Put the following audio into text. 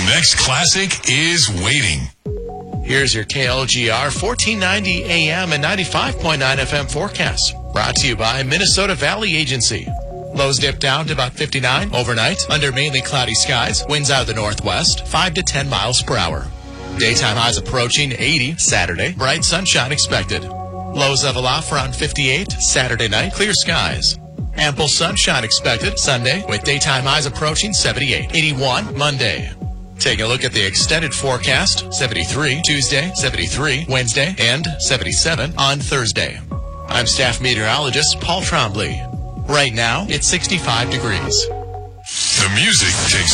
next classic is waiting. Here's your KLGR 1490 AM and 95.9 FM forecast. Brought to you by Minnesota Valley Agency. Lows dip down to about 59 overnight under mainly cloudy skies. Winds out of the northwest, 5 to 10 miles per hour. Daytime highs approaching 80 Saturday. Bright sunshine expected. Lows level off around 58 Saturday night. Clear skies. Ample sunshine expected Sunday with daytime highs approaching 78. 81 Monday. Take a look at the extended forecast. 73 Tuesday, 73 Wednesday, and 77 on Thursday. I'm staff meteorologist Paul Trombley. Right now, it's 65 degrees. The music takes